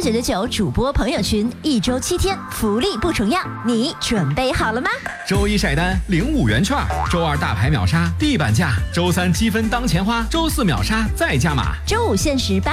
999主播朋友群，1周7天，福利不重样，你准备好了吗？ 周一晒单领5元券，周二大牌秒杀地板价，周三积分当钱花，周四秒杀再加码， 周五限时